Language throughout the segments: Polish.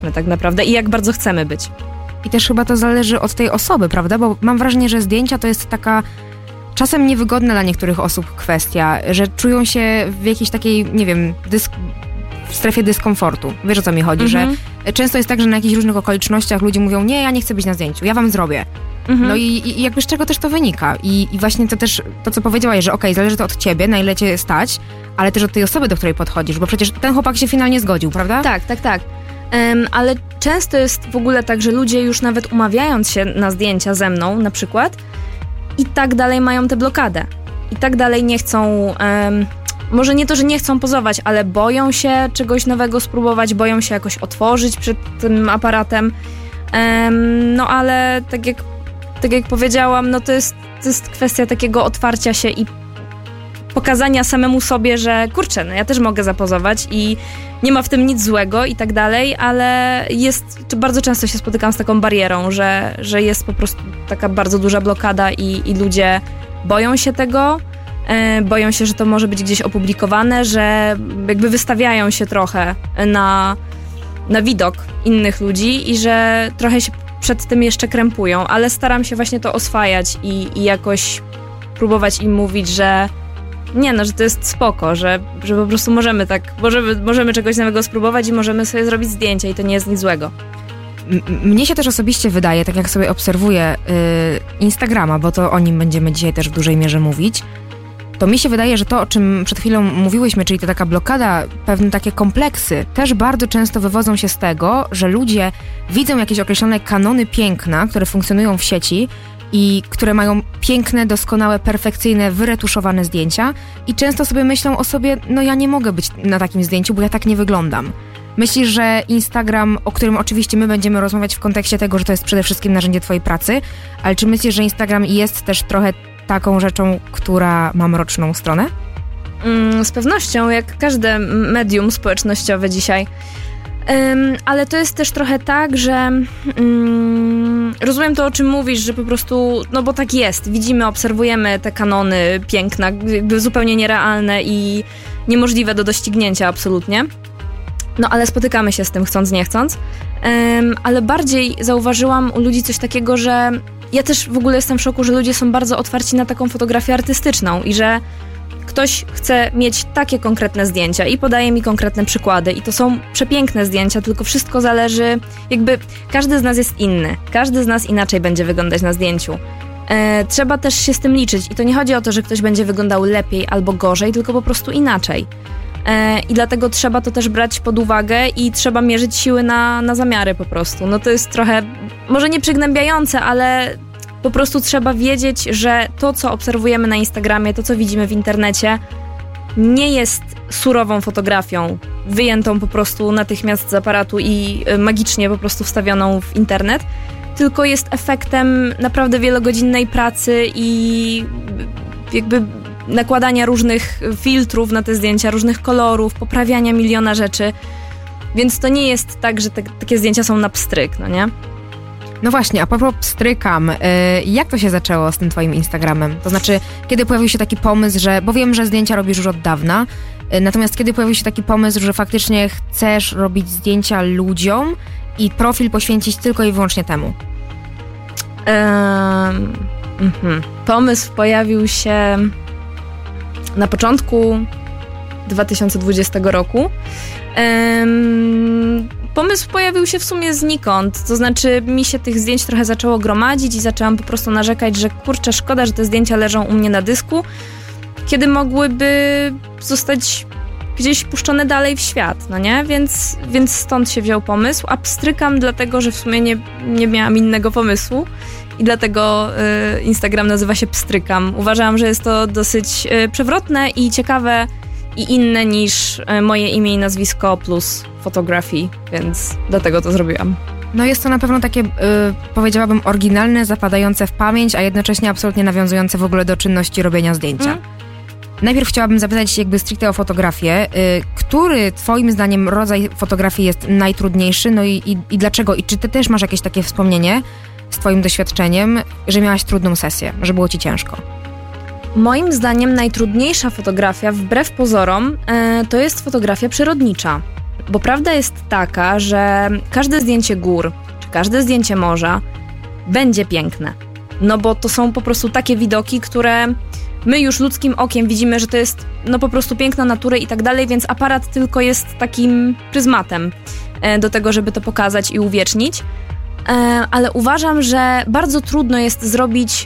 tak naprawdę i jak bardzo chcemy być. I też chyba to zależy od tej osoby, prawda? Bo mam wrażenie, że zdjęcia to jest taka czasem niewygodna dla niektórych osób kwestia, że czują się w jakiejś takiej, nie wiem, w strefie dyskomfortu. Wiesz, o co mi chodzi, że często jest tak, że na jakichś różnych okolicznościach ludzie mówią, nie, ja nie chcę być na zdjęciu, ja wam zrobię. No i jakby z czego też to wynika. I właśnie to też, to co powiedziałaś, że okej, zależy to od ciebie, na ile cię stać, ale też od tej osoby, do której podchodzisz, bo przecież ten chłopak się finalnie zgodził, prawda? Tak. Ale często jest w ogóle tak, że ludzie już nawet umawiając się na zdjęcia ze mną na przykład i tak dalej mają tę blokadę. I tak dalej nie chcą, może nie to, że nie chcą pozować, ale boją się czegoś nowego spróbować, boją się jakoś otworzyć przed tym aparatem. No ale tak jak powiedziałam, no to jest kwestia takiego otwarcia się i pokazania samemu sobie, że kurczę, no ja też mogę zapozować i nie ma w tym nic złego i tak dalej, ale bardzo często się spotykam z taką barierą, że jest po prostu taka bardzo duża blokada i ludzie boją się tego, boją się, że to może być gdzieś opublikowane, że jakby wystawiają się trochę na widok innych ludzi i że trochę się przed tym jeszcze krępują, ale staram się właśnie to oswajać i jakoś próbować im mówić, że nie, no, że to jest spoko, że po prostu możemy czegoś nowego spróbować i możemy sobie zrobić zdjęcia i to nie jest nic złego. Mnie się też osobiście wydaje, tak jak sobie obserwuję Instagrama, bo to o nim będziemy dzisiaj też w dużej mierze mówić, to mi się wydaje, że to, o czym przed chwilą mówiłyśmy, czyli to taka blokada, pewne takie kompleksy, też bardzo często wywodzą się z tego, że ludzie widzą jakieś określone kanony piękna, które funkcjonują w sieci i które mają piękne, doskonałe, perfekcyjne, wyretuszowane zdjęcia i często sobie myślą o sobie, no ja nie mogę być na takim zdjęciu, bo ja tak nie wyglądam. Myślisz, że Instagram, o którym oczywiście my będziemy rozmawiać w kontekście tego, że to jest przede wszystkim narzędzie twojej pracy, ale czy myślisz, że Instagram jest też trochę taką rzeczą, która ma mroczną stronę? Z pewnością, jak każde medium społecznościowe dzisiaj. Ale to jest też trochę tak, że rozumiem to, o czym mówisz, że po prostu, no bo tak jest, widzimy, obserwujemy te kanony piękna, jakby zupełnie nierealne i niemożliwe do doścignięcia absolutnie. No ale spotykamy się z tym chcąc, nie chcąc. Ale bardziej zauważyłam u ludzi coś takiego, że ja też w ogóle jestem w szoku, że ludzie są bardzo otwarci na taką fotografię artystyczną i że ktoś chce mieć takie konkretne zdjęcia i podaje mi konkretne przykłady i to są przepiękne zdjęcia, tylko wszystko zależy, jakby każdy z nas jest inny, każdy z nas inaczej będzie wyglądać na zdjęciu. Trzeba też się z tym liczyć i to nie chodzi o to, że ktoś będzie wyglądał lepiej albo gorzej, tylko po prostu inaczej. I dlatego trzeba to też brać pod uwagę i trzeba mierzyć siły na zamiary po prostu. No to jest trochę, może nie przygnębiające, ale po prostu trzeba wiedzieć, że to, co obserwujemy na Instagramie, to, co widzimy w internecie, nie jest surową fotografią, wyjętą po prostu natychmiast z aparatu i magicznie po prostu wstawioną w internet, tylko jest efektem naprawdę wielogodzinnej pracy i jakby nakładania różnych filtrów na te zdjęcia, różnych kolorów, poprawiania miliona rzeczy. Więc to nie jest tak, że takie zdjęcia są na pstryk, no nie? No właśnie, a propos pstrykam, jak to się zaczęło z tym twoim Instagramem? To znaczy, kiedy pojawił się taki pomysł, bo wiem, że zdjęcia robisz już od dawna, natomiast kiedy pojawił się taki pomysł, że faktycznie chcesz robić zdjęcia ludziom i profil poświęcić tylko i wyłącznie temu? Pomysł pojawił się na początku 2020 roku. Pomysł pojawił się w sumie znikąd, to znaczy mi się tych zdjęć trochę zaczęło gromadzić i zaczęłam po prostu narzekać, że kurczę, szkoda, że te zdjęcia leżą u mnie na dysku, kiedy mogłyby zostać gdzieś puszczone dalej w świat, no nie? Więc stąd się wziął pomysł, a pstrykam dlatego, że w sumie nie miałam innego pomysłu i dlatego Instagram nazywa się Pstrykam. Uważałam, że jest to dosyć przewrotne i ciekawe i inne niż moje imię i nazwisko plus fotografii, więc dlatego to zrobiłam. No jest to na pewno takie, powiedziałabym, oryginalne, zapadające w pamięć, a jednocześnie absolutnie nawiązujące w ogóle do czynności robienia zdjęcia. Najpierw chciałabym zapytać jakby stricte o fotografię. Który twoim zdaniem rodzaj fotografii jest najtrudniejszy? No i dlaczego? I czy ty też masz jakieś takie wspomnienie z twoim doświadczeniem, że miałaś trudną sesję, że było ci ciężko? Moim zdaniem najtrudniejsza fotografia, wbrew pozorom, to jest fotografia przyrodnicza. Bo prawda jest taka, że każde zdjęcie gór, czy każde zdjęcie morza będzie piękne. No bo to są po prostu takie widoki, które my już ludzkim okiem widzimy, że to jest no po prostu piękna natura i tak dalej, więc aparat tylko jest takim pryzmatem do tego, żeby to pokazać i uwiecznić. Ale uważam, że bardzo trudno jest zrobić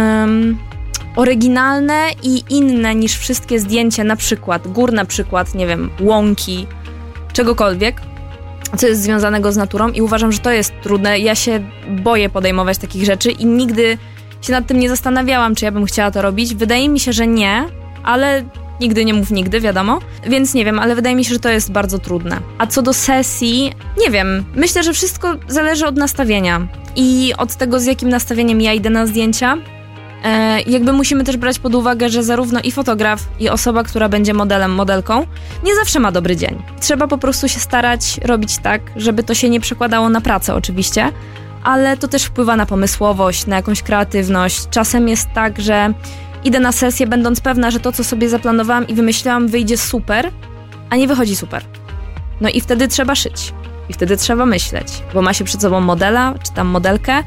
oryginalne i inne niż wszystkie zdjęcia, na przykład gór, na przykład, nie wiem, łąki, czegokolwiek, co jest związanego z naturą i uważam, że to jest trudne. Ja się boję podejmować takich rzeczy i nigdy się nad tym nie zastanawiałam, czy ja bym chciała to robić. Wydaje mi się, że nie, ale nigdy nie mów nigdy, wiadomo. Więc nie wiem, ale wydaje mi się, że to jest bardzo trudne. A co do sesji, nie wiem. Myślę, że wszystko zależy od nastawienia i od tego, z jakim nastawieniem ja idę na zdjęcia. Jakby musimy też brać pod uwagę, że zarówno i fotograf, i osoba, która będzie modelem, modelką, nie zawsze ma dobry dzień. Trzeba po prostu się starać robić tak, żeby to się nie przekładało na pracę oczywiście, ale to też wpływa na pomysłowość, na jakąś kreatywność. Czasem jest tak, że idę na sesję, będąc pewna, że to, co sobie zaplanowałam i wymyśliłam, wyjdzie super, a nie wychodzi super. No i wtedy trzeba szyć. I wtedy trzeba myśleć, bo ma się przed sobą modela, czy tam modelkę,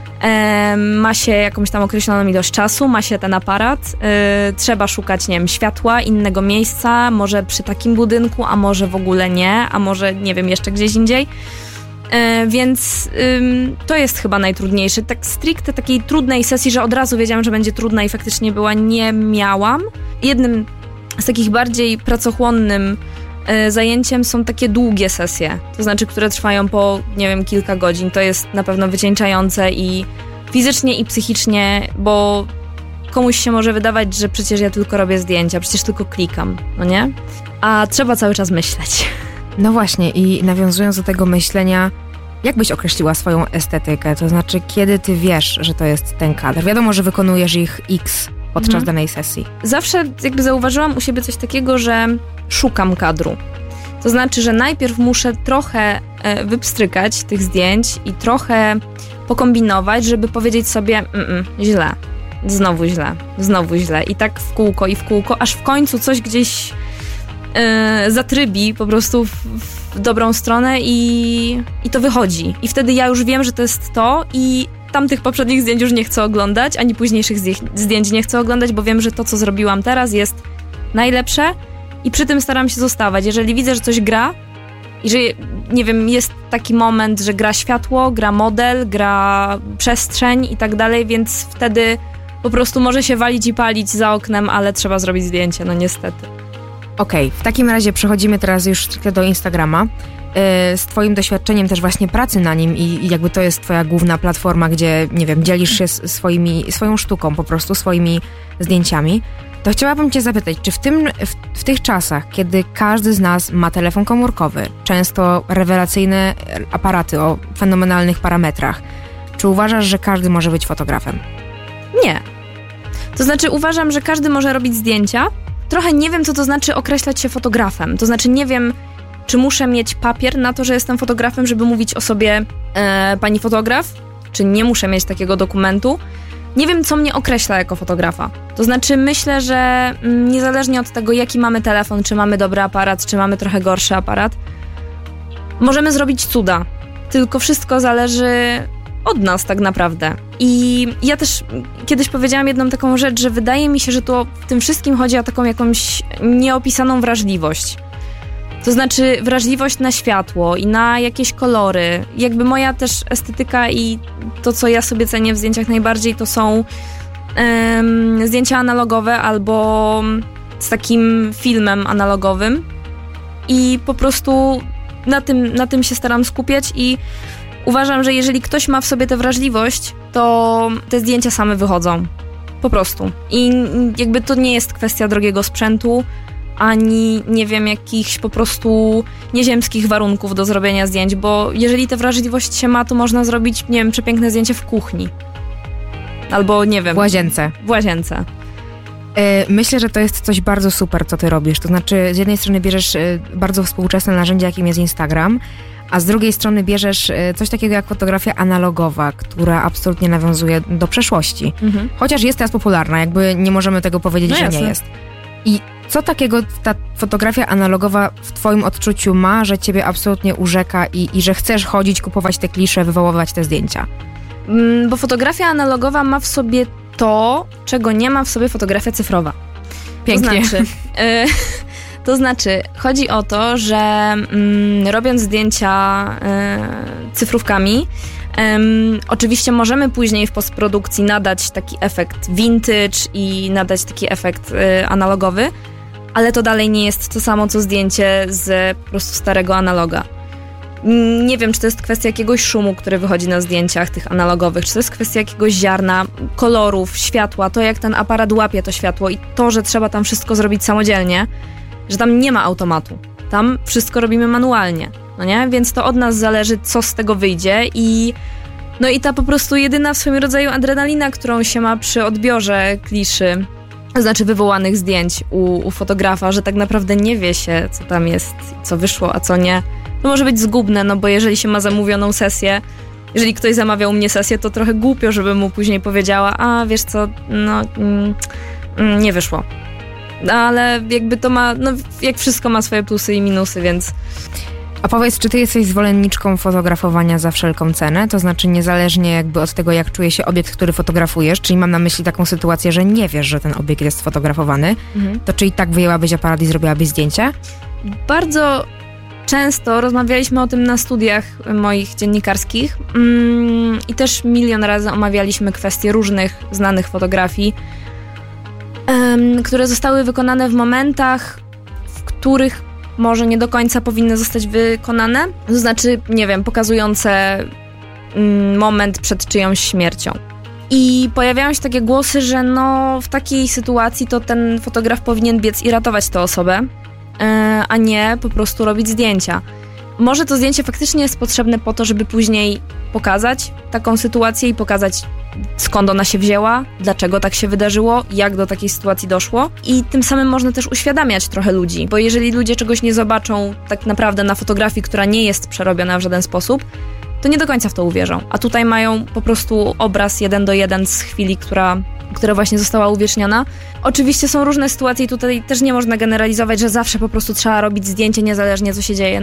ma się jakąś tam określoną ilość czasu, ma się ten aparat, trzeba szukać, nie wiem, światła, innego miejsca, może przy takim budynku, a może w ogóle nie, a może, nie wiem, jeszcze gdzieś indziej. Więc to jest chyba najtrudniejsze. Tak stricte takiej trudnej sesji, że od razu wiedziałam, że będzie trudna i faktycznie była, nie miałam. Jednym z takich bardziej pracochłonnym zajęciem są takie długie sesje, to znaczy, które trwają po, nie wiem, kilka godzin. To jest na pewno wycieńczające i fizycznie, i psychicznie, bo komuś się może wydawać, że przecież ja tylko robię zdjęcia, przecież tylko klikam, no nie? A trzeba cały czas myśleć. No właśnie i nawiązując do tego myślenia, jak byś określiła swoją estetykę? To znaczy, kiedy ty wiesz, że to jest ten kadr? Wiadomo, że wykonujesz ich X podczas danej sesji. Zawsze jakby zauważyłam u siebie coś takiego, że szukam kadru. To znaczy, że najpierw muszę trochę wypstrykać tych zdjęć i trochę pokombinować, żeby powiedzieć sobie źle, znowu źle i tak w kółko, aż w końcu coś gdzieś zatrybi po prostu w dobrą stronę i to wychodzi. I wtedy ja już wiem, że to jest to i tamtych poprzednich zdjęć już nie chcę oglądać, ani późniejszych zdjęć nie chcę oglądać, bo wiem, że to, co zrobiłam teraz, jest najlepsze i przy tym staram się zostawać. Jeżeli widzę, że coś gra i że, nie wiem, jest taki moment, że gra światło, gra model, gra przestrzeń i tak dalej, więc wtedy po prostu może się walić i palić za oknem, ale trzeba zrobić zdjęcie, no niestety. Okej, w takim razie przechodzimy teraz już stricte do Instagrama. Z twoim doświadczeniem też właśnie pracy na nim i jakby to jest twoja główna platforma, gdzie, nie wiem, dzielisz się swoją sztuką, po prostu swoimi zdjęciami, to chciałabym cię zapytać, czy w tych czasach, kiedy każdy z nas ma telefon komórkowy, często rewelacyjne aparaty o fenomenalnych parametrach, czy uważasz, że każdy może być fotografem? Nie. To znaczy uważam, że każdy może robić zdjęcia. Trochę nie wiem, co to znaczy określać się fotografem. To znaczy nie wiem, czy muszę mieć papier na to, że jestem fotografem, żeby mówić o sobie pani fotograf, czy nie muszę mieć takiego dokumentu. Nie wiem, co mnie określa jako fotografa. To znaczy myślę, że niezależnie od tego, jaki mamy telefon, czy mamy dobry aparat, czy mamy trochę gorszy aparat, możemy zrobić cuda. Tylko wszystko zależy od nas tak naprawdę. I ja też kiedyś powiedziałam jedną taką rzecz, że wydaje mi się, że to w tym wszystkim chodzi o taką jakąś nieopisaną wrażliwość. To znaczy wrażliwość na światło i na jakieś kolory. Jakby moja też estetyka i to, co ja sobie cenię w zdjęciach najbardziej, to są zdjęcia analogowe albo z takim filmem analogowym. I po prostu na tym się staram skupiać i uważam, że jeżeli ktoś ma w sobie tę wrażliwość, to te zdjęcia same wychodzą. Po prostu. I jakby to nie jest kwestia drogiego sprzętu, ani, nie wiem, jakichś po prostu nieziemskich warunków do zrobienia zdjęć, bo jeżeli tę wrażliwość się ma, to można zrobić, nie wiem, przepiękne zdjęcie w kuchni. Albo, nie wiem... W łazience. Myślę, że to jest coś bardzo super, co ty robisz. To znaczy, z jednej strony bierzesz bardzo współczesne narzędzie, jakim jest Instagram, a z drugiej strony bierzesz coś takiego jak fotografia analogowa, która absolutnie nawiązuje do przeszłości. Chociaż jest teraz popularna, jakby nie możemy tego powiedzieć, że nie jest. I Co takiego ta fotografia analogowa w twoim odczuciu ma, że ciebie absolutnie urzeka i że chcesz chodzić, kupować te klisze, wywoływać te zdjęcia? Bo fotografia analogowa ma w sobie to, czego nie ma w sobie fotografia cyfrowa. Pięknie. To znaczy, chodzi o to, że robiąc zdjęcia cyfrówkami, oczywiście możemy później w postprodukcji nadać taki efekt vintage i nadać taki efekt analogowy, ale to dalej nie jest to samo, co zdjęcie z po prostu starego analoga. Nie wiem, czy to jest kwestia jakiegoś szumu, który wychodzi na zdjęciach tych analogowych, czy to jest kwestia jakiegoś ziarna, kolorów, światła, to jak ten aparat łapie to światło i to, że trzeba tam wszystko zrobić samodzielnie, że tam nie ma automatu. Tam wszystko robimy manualnie, no nie? Więc to od nas zależy, co z tego wyjdzie i ta po prostu jedyna w swoim rodzaju adrenalina, którą się ma przy odbiorze kliszy, to znaczy wywołanych zdjęć u fotografa, że tak naprawdę nie wie się, co tam jest, co wyszło, a co nie. To może być zgubne, no bo jeżeli się ma zamówioną sesję, jeżeli ktoś zamawiał u mnie sesję, to trochę głupio, żeby mu później powiedziała, a wiesz co, nie wyszło. Ale jakby to ma, jak wszystko ma swoje plusy i minusy, więc... A powiedz, czy ty jesteś zwolenniczką fotografowania za wszelką cenę? To znaczy niezależnie jakby od tego, jak czuje się obiekt, który fotografujesz, czyli mam na myśli taką sytuację, że nie wiesz, że ten obiekt jest fotografowany, to czy i tak wyjęłabyś aparat i zrobiłabyś zdjęcie? Bardzo często rozmawialiśmy o tym na studiach moich dziennikarskich i też milion razy omawialiśmy kwestie różnych znanych fotografii, które zostały wykonane w momentach, w których może nie do końca powinny zostać wykonane. To znaczy, nie wiem, pokazujące moment przed czyjąś śmiercią. I pojawiają się takie głosy, że w takiej sytuacji to ten fotograf powinien biec i ratować tę osobę, a nie po prostu robić zdjęcia. Może to zdjęcie faktycznie jest potrzebne po to, żeby później pokazać taką sytuację i pokazać, skąd ona się wzięła, dlaczego tak się wydarzyło, jak do takiej sytuacji doszło. I tym samym można też uświadamiać trochę ludzi, bo jeżeli ludzie czegoś nie zobaczą tak naprawdę na fotografii, która nie jest przerobiona w żaden sposób, to nie do końca w to uwierzą. A tutaj mają po prostu obraz 1:1 z chwili, która właśnie została uwieczniona. Oczywiście są różne sytuacje i tutaj też nie można generalizować, że zawsze po prostu trzeba robić zdjęcie niezależnie co się dzieje.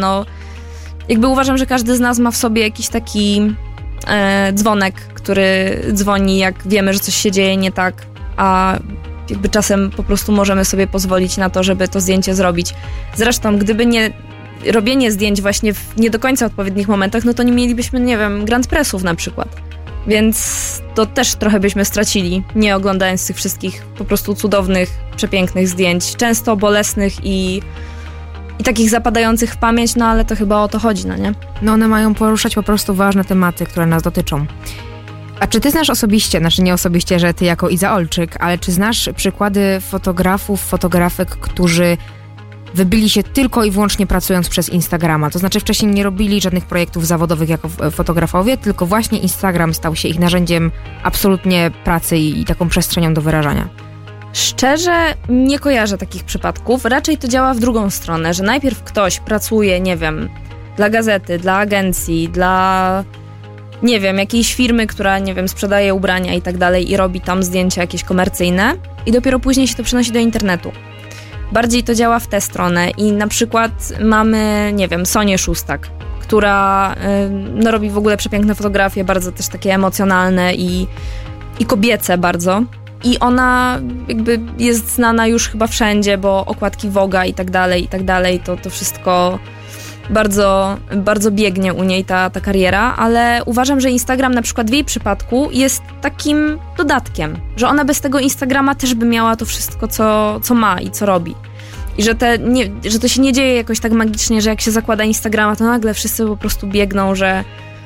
Jakby uważam, że każdy z nas ma w sobie jakiś taki dzwonek, który dzwoni, jak wiemy, że coś się dzieje nie tak, a jakby czasem po prostu możemy sobie pozwolić na to, żeby to zdjęcie zrobić. Zresztą, gdyby nie robienie zdjęć właśnie w nie do końca odpowiednich momentach, to nie mielibyśmy, nie wiem, Grand Pressów na przykład. Więc to też trochę byśmy stracili, nie oglądając tych wszystkich po prostu cudownych, przepięknych zdjęć, często bolesnych i takich zapadających w pamięć, ale to chyba o to chodzi, nie? One mają poruszać po prostu ważne tematy, które nas dotyczą. A czy ty znasz osobiście, znaczy nie osobiście, że ty jako Iza Olczyk, ale czy znasz przykłady fotografów, fotografek, którzy wybili się tylko i wyłącznie pracując przez Instagrama? To znaczy wcześniej nie robili żadnych projektów zawodowych jako fotografowie, tylko właśnie Instagram stał się ich narzędziem absolutnie pracy i taką przestrzenią do wyrażania. Szczerze nie kojarzę takich przypadków. Raczej to działa w drugą stronę, że najpierw ktoś pracuje, nie wiem, dla gazety, dla agencji, dla, nie wiem, jakiejś firmy, która, nie wiem, sprzedaje ubrania i tak dalej i robi tam zdjęcia jakieś komercyjne i dopiero później się to przenosi do internetu. Bardziej to działa w tę stronę i na przykład mamy, nie wiem, Sonię Szustak, która robi w ogóle przepiękne fotografie, bardzo też takie emocjonalne i kobiece bardzo. I ona jakby jest znana już chyba wszędzie, bo okładki Vogue'a i tak dalej, to wszystko bardzo, bardzo biegnie u niej ta kariera, ale uważam, że Instagram na przykład w jej przypadku jest takim dodatkiem, że ona bez tego Instagrama też by miała to wszystko, co ma i co robi. I że to się nie dzieje jakoś tak magicznie, że jak się zakłada Instagrama, to nagle wszyscy po prostu biegną, że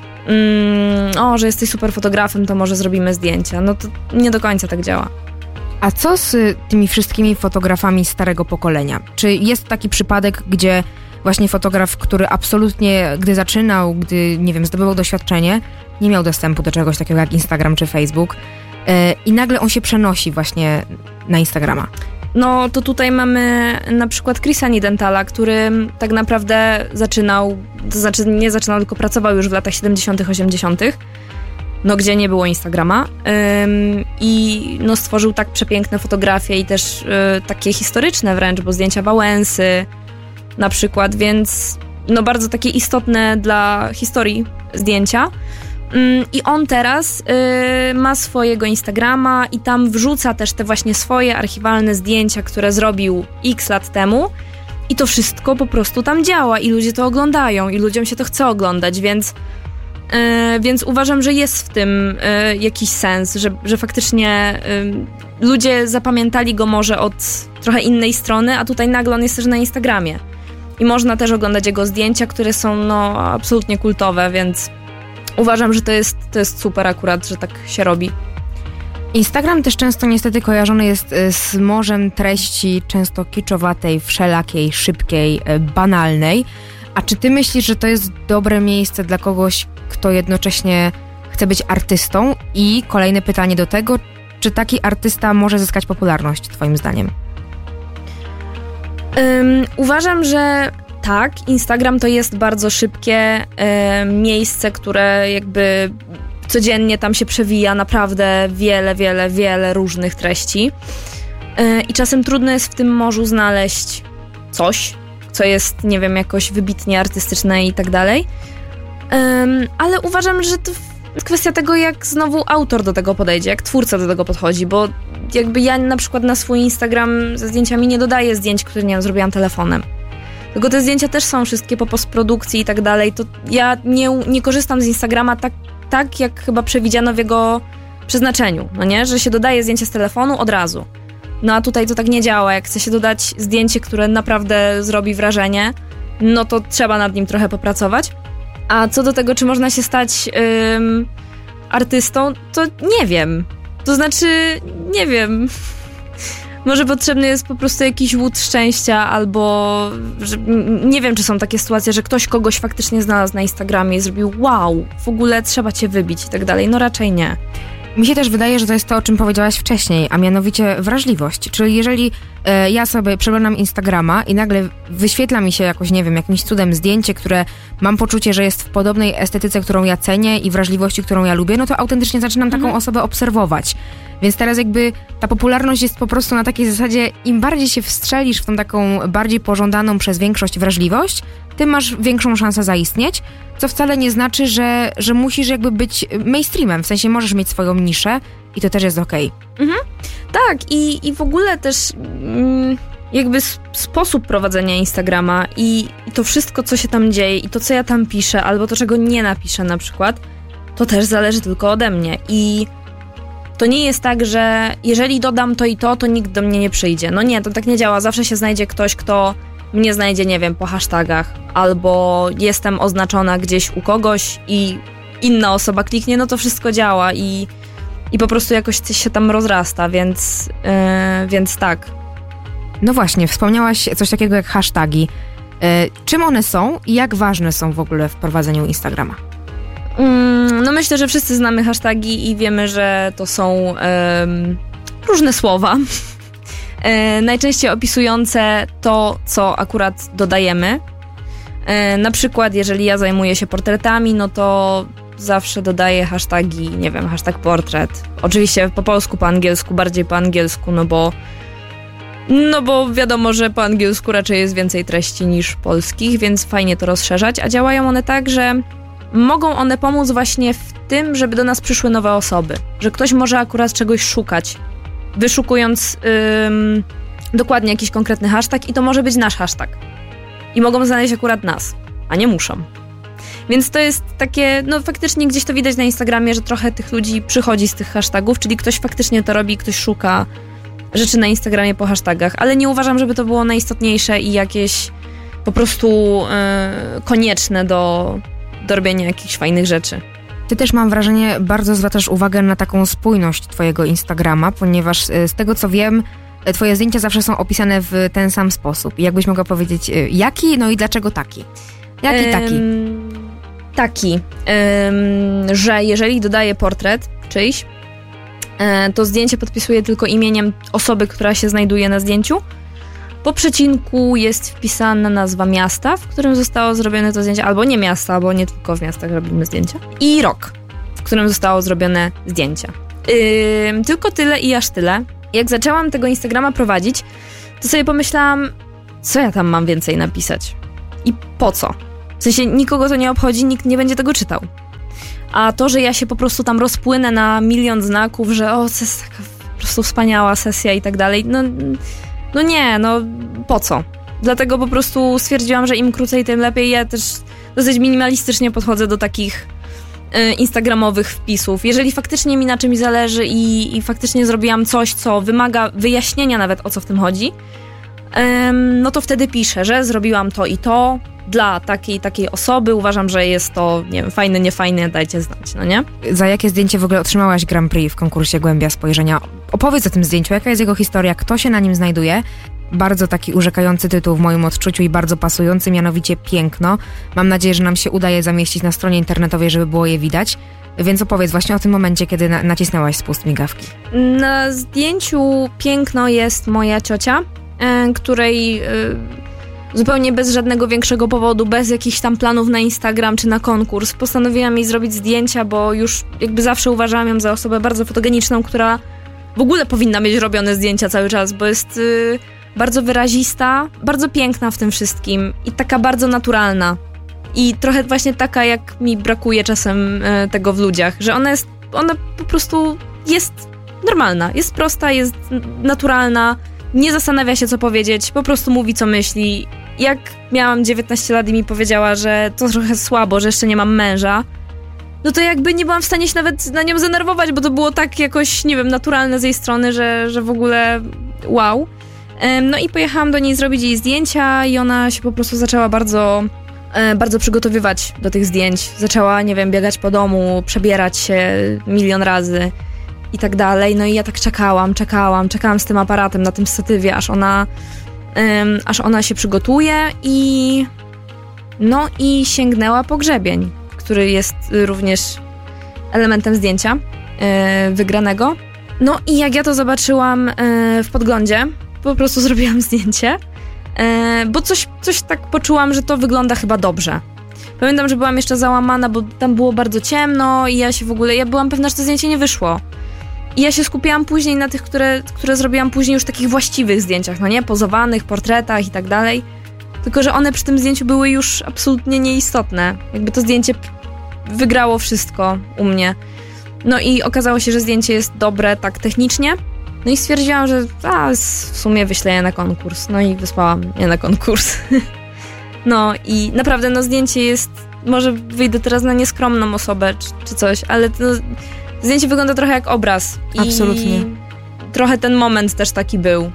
że jesteś super fotografem, to może zrobimy zdjęcia. To nie do końca tak działa. A co z tymi wszystkimi fotografami starego pokolenia? Czy jest taki przypadek, gdzie właśnie fotograf, który absolutnie, gdy zaczynał, gdy, nie wiem, zdobywał doświadczenie, nie miał dostępu do czegoś takiego jak Instagram czy Facebook i nagle on się przenosi właśnie na Instagrama? To tutaj mamy na przykład Chrisa Nidentala, który tak naprawdę zaczynał, to znaczy nie zaczynał, tylko pracował już w latach 70., 80., gdzie nie było Instagrama i no stworzył tak przepiękne fotografie i też takie historyczne wręcz, bo zdjęcia Wałęsy na przykład, więc no bardzo takie istotne dla historii zdjęcia. I on teraz ma swojego Instagrama i tam wrzuca też te właśnie swoje archiwalne zdjęcia, które zrobił x lat temu i to wszystko po prostu tam działa i ludzie to oglądają i ludziom się to chce oglądać, więc uważam, że jest w tym jakiś sens, że faktycznie ludzie zapamiętali go może od trochę innej strony, a tutaj nagle on jest też na Instagramie. I można też oglądać jego zdjęcia, które są no absolutnie kultowe, więc uważam, że to jest super akurat, że tak się robi. Instagram też często niestety kojarzony jest z morzem treści, często kiczowatej, wszelakiej, szybkiej, banalnej. A czy ty myślisz, że to jest dobre miejsce dla kogoś, kto jednocześnie chce być artystą? I kolejne pytanie do tego, czy taki artysta może zyskać popularność, twoim zdaniem? Uważam, że tak. Instagram to jest bardzo szybkie miejsce, które jakby codziennie tam się przewija naprawdę wiele różnych treści. I czasem trudno jest w tym morzu znaleźć coś, co jest, nie wiem, jakoś wybitnie artystyczne i tak dalej. Ale uważam, że to kwestia tego, jak znowu autor do tego podejdzie, jak twórca do tego podchodzi, bo jakby ja na przykład na swój Instagram ze zdjęciami nie dodaję zdjęć, które, nie wiem, zrobiłam telefonem. Tylko te zdjęcia też są wszystkie po postprodukcji i tak dalej. To ja nie korzystam z Instagrama tak, jak chyba przewidziano w jego przeznaczeniu, no nie? Że się dodaje zdjęcie z telefonu od razu. No a tutaj to tak nie działa. Jak chce się dodać zdjęcie, które naprawdę zrobi wrażenie, no to trzeba nad nim trochę popracować. A co do tego, czy można się stać artystą, to nie wiem. To znaczy, nie wiem. Może potrzebny jest po prostu jakiś łód szczęścia, albo że, nie wiem, czy są takie sytuacje, że ktoś kogoś faktycznie znalazł na Instagramie i zrobił wow, w ogóle trzeba cię wybić i tak dalej. No raczej nie. Mi się też wydaje, że to jest to, o czym powiedziałaś wcześniej, a mianowicie wrażliwość. Czyli jeżeli ja sobie przeglądam Instagrama i nagle wyświetla mi się jakoś, nie wiem, jakimś cudem zdjęcie, które mam poczucie, że jest w podobnej estetyce, którą ja cenię i wrażliwości, którą ja lubię, no to autentycznie zaczynam taką osobę obserwować. Więc teraz jakby ta popularność jest po prostu na takiej zasadzie, im bardziej się wstrzelisz w tą taką bardziej pożądaną przez większość wrażliwość, tym masz większą szansę zaistnieć, co wcale nie znaczy, że musisz jakby być mainstreamem, w sensie możesz mieć swoją niszę i to też jest okej. Tak, i w ogóle też jakby sposób prowadzenia Instagrama i to wszystko, co się tam dzieje i to, co ja tam piszę, albo to, czego nie napiszę na przykład, to też zależy tylko ode mnie i to nie jest tak, że jeżeli dodam to i to nikt do mnie nie przyjdzie. No nie, to tak nie działa. Zawsze się znajdzie ktoś, kto mnie znajdzie, nie wiem, po hashtagach, albo jestem oznaczona gdzieś u kogoś i inna osoba kliknie, no to wszystko działa i po prostu jakoś coś się tam rozrasta, więc tak. No właśnie, wspomniałaś coś takiego jak hasztagi. Czym one są i jak ważne są w ogóle w prowadzeniu Instagrama? No myślę, że wszyscy znamy hasztagi i wiemy, że to są różne słowa, najczęściej opisujące to, co akurat dodajemy. Na przykład, jeżeli ja zajmuję się portretami, no to zawsze dodaję hasztagi, nie wiem, hashtag portret. Oczywiście po polsku, po angielsku, bardziej po angielsku, no bo wiadomo, że po angielsku raczej jest więcej treści niż polskich, więc fajnie to rozszerzać, a działają one tak, że mogą one pomóc właśnie w tym, żeby do nas przyszły nowe osoby. Że ktoś może akurat czegoś szukać, wyszukując dokładnie jakiś konkretny hashtag i to może być nasz hashtag. I mogą znaleźć akurat nas, a nie muszą. Więc to jest takie, no faktycznie gdzieś to widać na Instagramie, że trochę tych ludzi przychodzi z tych hashtagów, czyli ktoś faktycznie to robi, ktoś szuka rzeczy na Instagramie po hashtagach, ale nie uważam, żeby to było najistotniejsze i jakieś po prostu konieczne do robienia jakichś fajnych rzeczy. Ty też, mam wrażenie, bardzo zwracasz uwagę na taką spójność twojego Instagrama, ponieważ z tego co wiem, twoje zdjęcia zawsze są opisane w ten sam sposób. Jakbyś mogła powiedzieć, jaki, no i dlaczego taki? Jaki taki? Taki, że jeżeli dodaję portret czyjś, to zdjęcie podpisuję tylko imieniem osoby, która się znajduje na zdjęciu. Po przecinku jest wpisana nazwa miasta, w którym zostało zrobione to zdjęcie, albo nie miasta, bo nie tylko w miastach robimy zdjęcia. I rok, w którym zostało zrobione zdjęcie. Tylko tyle i aż tyle. Jak zaczęłam tego Instagrama prowadzić, to sobie pomyślałam, co ja tam mam więcej napisać? I po co? W sensie nikogo to nie obchodzi, nikt nie będzie tego czytał. A to, że ja się po prostu tam rozpłynę na milion znaków, że to jest taka po prostu wspaniała sesja i tak dalej, no nie, po co? Dlatego po prostu stwierdziłam, że im krócej, tym lepiej. Ja też dosyć minimalistycznie podchodzę do takich instagramowych wpisów. Jeżeli faktycznie mi na czymś zależy i faktycznie zrobiłam coś, co wymaga wyjaśnienia nawet, o co w tym chodzi, no to wtedy piszę, że zrobiłam to i to dla takiej osoby. Uważam, że jest to, nie wiem, fajne, niefajne, dajcie znać, no nie? Za jakie zdjęcie w ogóle otrzymałaś Grand Prix w konkursie Głębia Spojrzenia? Opowiedz o tym zdjęciu, jaka jest jego historia, kto się na nim znajduje? Bardzo taki urzekający tytuł w moim odczuciu i bardzo pasujący, mianowicie Piękno. Mam nadzieję, że nam się udaje zamieścić na stronie internetowej, żeby było je widać. Więc opowiedz właśnie o tym momencie, kiedy nacisnęłaś spust migawki. Na zdjęciu Piękno jest moja ciocia, której zupełnie bez żadnego większego powodu, bez jakichś tam planów na Instagram czy na konkurs, postanowiłam jej zrobić zdjęcia, bo już jakby zawsze uważałam ją za osobę bardzo fotogeniczną, która w ogóle powinna mieć robione zdjęcia cały czas, bo jest bardzo wyrazista, bardzo piękna w tym wszystkim i taka bardzo naturalna. I trochę właśnie taka, jak mi brakuje czasem tego w ludziach, że ona po prostu jest normalna, jest prosta, jest naturalna, nie zastanawia się, co powiedzieć, po prostu mówi, co myśli. Jak miałam 19 lat i mi powiedziała, że to trochę słabo, że jeszcze nie mam męża, no to jakby nie byłam w stanie się nawet na nią zdenerwować, bo to było tak jakoś, nie wiem, naturalne z jej strony, że w ogóle wow. No i pojechałam do niej zrobić jej zdjęcia i ona się po prostu zaczęła bardzo przygotowywać do tych zdjęć. Zaczęła, nie wiem, biegać po domu, przebierać się milion razy i tak dalej. No i ja tak czekałam z tym aparatem na tym statywie, aż ona się przygotuje i sięgnęła po grzebień, który jest również elementem zdjęcia wygranego. No i jak ja to zobaczyłam w podglądzie, po prostu zrobiłam zdjęcie, bo coś tak poczułam, że to wygląda chyba dobrze. Pamiętam, że byłam jeszcze załamana, bo tam było bardzo ciemno i ja byłam pewna, że to zdjęcie nie wyszło. I ja się skupiałam później na tych, które zrobiłam później już takich właściwych zdjęciach, no nie? Pozowanych, portretach i tak dalej. Tylko że one przy tym zdjęciu były już absolutnie nieistotne. Jakby to zdjęcie wygrało wszystko u mnie. No i okazało się, że zdjęcie jest dobre tak technicznie. No i stwierdziłam, że w sumie wyślę je na konkurs. No i wysłałam je na konkurs. No i naprawdę zdjęcie jest... Może wyjdę teraz na nieskromną osobę czy coś, ale to zdjęcie wygląda trochę jak obraz. Absolutnie. I trochę ten moment też taki był.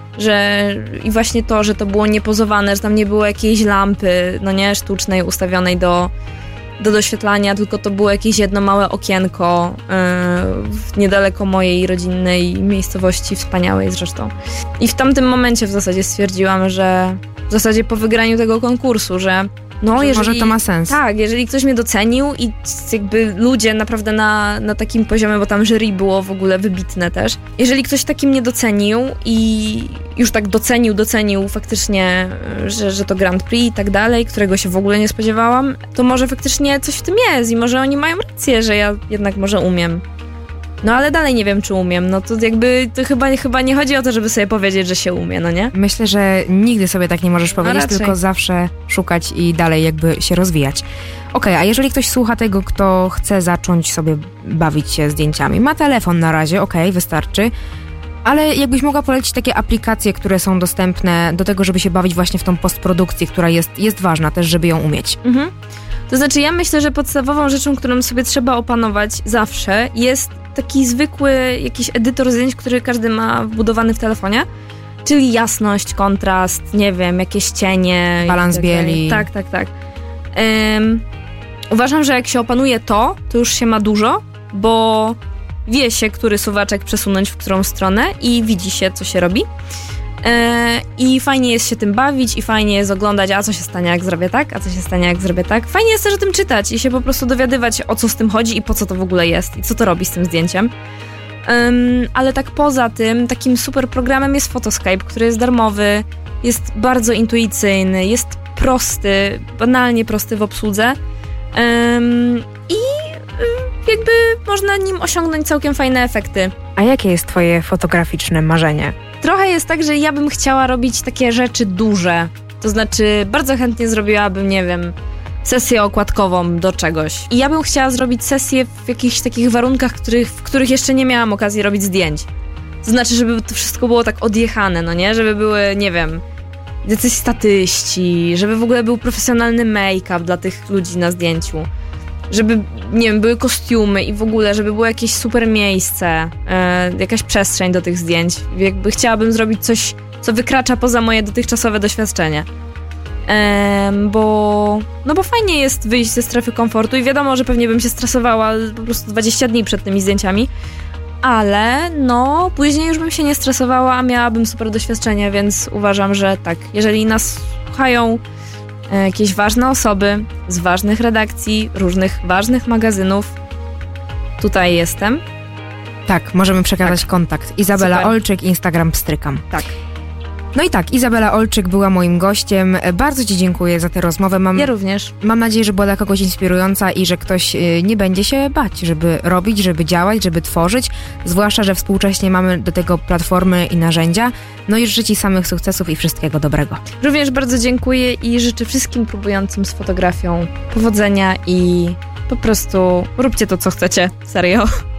I właśnie to, że to było niepozowane, że tam nie było jakiejś lampy, no nie, sztucznej, ustawionej do doświetlania, tylko to było jakieś jedno małe okienko niedaleko mojej rodzinnej miejscowości, wspaniałej zresztą. I w tamtym momencie w zasadzie stwierdziłam, że w zasadzie po wygraniu tego konkursu, że może to ma sens. Tak, jeżeli ktoś mnie docenił i jakby ludzie naprawdę na takim poziomie, bo tam jury było w ogóle wybitne też. Jeżeli ktoś taki mnie docenił i już tak docenił faktycznie, że to Grand Prix i tak dalej, którego się w ogóle nie spodziewałam, to może faktycznie coś w tym jest i może oni mają rację, że ja jednak może umiem. No ale dalej nie wiem, czy umiem. No to jakby to chyba nie chodzi o to, żeby sobie powiedzieć, że się umie, no nie? Myślę, że nigdy sobie tak nie możesz powiedzieć, tylko zawsze szukać i dalej jakby się rozwijać. Okej, a jeżeli ktoś słucha tego, kto chce zacząć sobie bawić się zdjęciami, ma telefon na razie, wystarczy, ale jakbyś mogła polecić takie aplikacje, które są dostępne do tego, żeby się bawić właśnie w tą postprodukcję, która jest ważna też, żeby ją umieć. To znaczy ja myślę, że podstawową rzeczą, którą sobie trzeba opanować zawsze jest taki zwykły jakiś edytor zdjęć, który każdy ma wbudowany w telefonie, czyli jasność, kontrast, nie wiem, jakieś cienie. Balans bieli. Tak. Uważam, że jak się opanuje to już się ma dużo, bo wie się, który suwaczek przesunąć w którą stronę i widzi się, co się robi. I fajnie jest się tym bawić i fajnie jest oglądać, a co się stanie, jak zrobię tak, a co się stanie, jak zrobię tak. Fajnie jest też o tym czytać i się po prostu dowiadywać, o co z tym chodzi i po co to w ogóle jest i co to robi z tym zdjęciem. Ale tak poza tym, takim super programem jest Photoscape, który jest darmowy, jest bardzo intuicyjny, jest prosty, banalnie prosty w obsłudze i jakby można nim osiągnąć całkiem fajne efekty. A jakie jest twoje fotograficzne marzenie? Trochę jest tak, że ja bym chciała robić takie rzeczy duże. To znaczy, bardzo chętnie zrobiłabym, nie wiem, sesję okładkową do czegoś. I ja bym chciała zrobić sesję w jakichś takich warunkach, w których jeszcze nie miałam okazji robić zdjęć. To znaczy, żeby to wszystko było tak odjechane, no nie? Żeby były, nie wiem, jacyś statyści, żeby w ogóle był profesjonalny make-up dla tych ludzi na zdjęciu. Żeby, nie wiem, były kostiumy i w ogóle, żeby było jakieś super miejsce, jakaś przestrzeń do tych zdjęć. Jakby chciałabym zrobić co wykracza poza moje dotychczasowe doświadczenie. Bo fajnie jest wyjść ze strefy komfortu i wiadomo, że pewnie bym się stresowała po prostu 20 dni przed tymi zdjęciami, ale później już bym się nie stresowała, a miałabym super doświadczenie, więc uważam, że tak, jeżeli nas słuchają jakieś ważne osoby z ważnych redakcji, różnych ważnych magazynów, tutaj jestem. Tak, możemy przekazać kontakt. Izabela Super. Olczyk, Instagram Pstrykam. Tak. No i tak, Izabela Olczyk była moim gościem. Bardzo ci dziękuję za tę rozmowę. Ja również. Mam nadzieję, że była dla kogoś inspirująca i że ktoś nie będzie się bać, żeby robić, żeby działać, żeby tworzyć. Zwłaszcza, że współcześnie mamy do tego platformy i narzędzia. No i życzę ci samych sukcesów i wszystkiego dobrego. Również bardzo dziękuję i życzę wszystkim próbującym z fotografią powodzenia i po prostu róbcie to, co chcecie. Serio.